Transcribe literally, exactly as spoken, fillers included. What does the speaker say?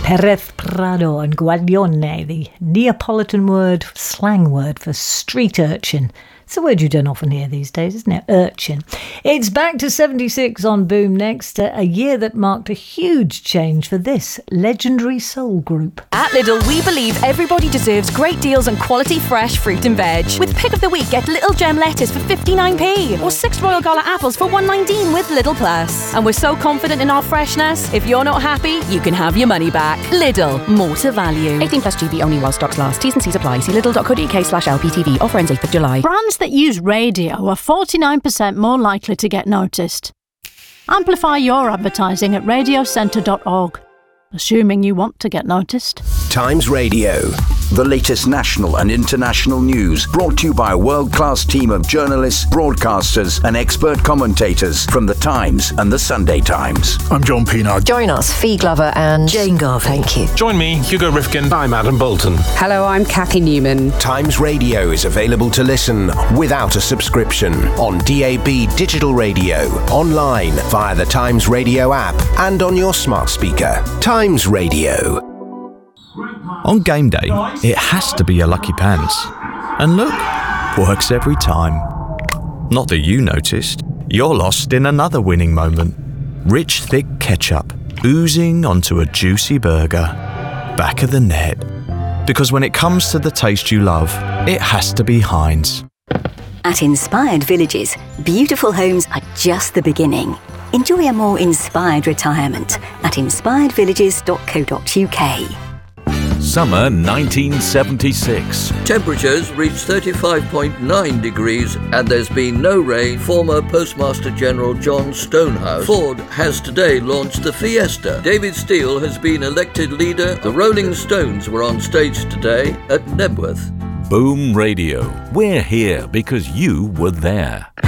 Perez Prado and Guaglione, the Neapolitan word, slang word for street urchin. It's a word you don't often hear these days, isn't it? Urchin. It's back to seventy-six on Boom Next, a year that marked a huge change for this legendary soul group. At Lidl, we believe everybody deserves great deals on quality fresh fruit and veg. With Pick of the Week, get Little Gem lettuce for fifty-nine p or six Royal Gala apples for one nineteen with Lidl Plus. And we're so confident in our freshness, if you're not happy, you can have your money back. Lidl, more to value. eighteen plus G B only while stocks last. T's and C's apply. See lidl.co.uk slash LPTV. Offer ends eighth of July. Brands that use radio are forty-nine percent more likely to get noticed. Amplify your advertising at radio centre dot org, assuming you want to get noticed. Times Radio, the latest national and international news, brought to you by a world-class team of journalists, broadcasters and expert commentators from The Times and The Sunday Times. I'm John Pienaar. Join us, Fee Glover and Jane Garvey. Thank you. Join me, Hugo Rifkin. I'm Adam Bolton. Hello, I'm Kathy Newman. Times Radio is available to listen without a subscription on D A B digital radio, online via the Times Radio app and on your smart speaker. Times Radio. On game day, it has to be your lucky pants. And look, works every time. Not that you noticed, you're lost in another winning moment. Rich, thick ketchup oozing onto a juicy burger. Back of the net. Because when it comes to the taste you love, it has to be Heinz. At Inspired Villages, beautiful homes are just the beginning. Enjoy a more inspired retirement at inspired villages dot co dot uk. Summer nineteen seventy-six. Temperatures reached thirty-five point nine degrees and there's been no rain. Former Postmaster General John Stonehouse. Ford has today launched the Fiesta. David Steele has been elected leader. The Rolling Stones were on stage today at Nebworth. Boom Radio. We're here because you were there.